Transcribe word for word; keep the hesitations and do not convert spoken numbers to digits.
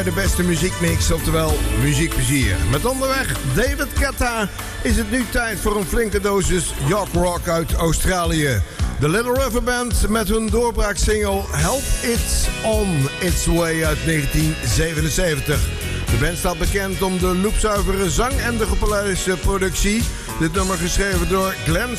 De beste muziekmix, oftewel muziekplezier. Met onderweg David Guetta is het nu tijd voor een flinke dosis York Rock uit Australië. De Little River Band met hun doorbraaksingle Help It's On Its Way uit negentien zevenenzeventig. De band staat bekend om de loopzuivere zang en de gepolijste productie. Dit nummer geschreven door Glenn